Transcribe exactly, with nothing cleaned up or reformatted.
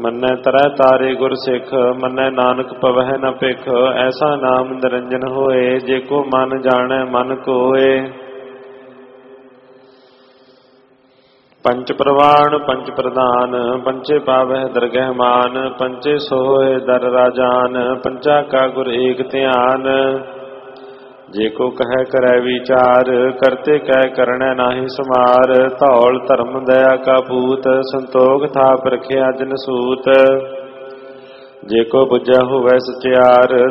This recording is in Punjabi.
ਮੰਨੈ ਤਰੈ ਤਾਰੇ ਗੁਰ ਸਿੱਖ, ਮੰਨੈ ਨਾਨਕ ਪਵਹਿ ਨ ਭਿਖ। ਐਸਾ ਨਾਮ ਨਿਰੰਜਨ ਹੋਏ, ਜੇ ਕੋ ਮਨ ਜਾਣੈ ਮਨ ਕੋਏ। ਪੰਚ ਪ੍ਰਵਾਣ ਪੰਚ ਪ੍ਰਧਾਨ, ਪੰਚੇ ਪਾਵਹਿ ਦਰਗਹਿ ਮਾਨ। ਪੰਚੇ ਸੋਏ ਦਰ ਰਾਜਾਨ, ਪੰਚਾ ਕਾ ਗੁਰ ਏਕ ਧਿਆਨ। ਜੇ ਕੋ ਕਹਿ ਕਰੈ ਵਿਚਾਰ, ਕਰਤੇ ਕਹਿ ਕਰਣੈ ਨਾਹੀ ਸਮਾਰ। ਧੌਲ ਧਰਮ ਦਇਆ ਕਾ ਪੂਤ, ਸੰਤੋਖ ਥਾਪ ਰਖਿਆ ਜਿਨ ਸੂਤ। ਜੇ ਕੋ ਬੁਝੈ ਹੋਵੈ ਸਚਿਆਰ,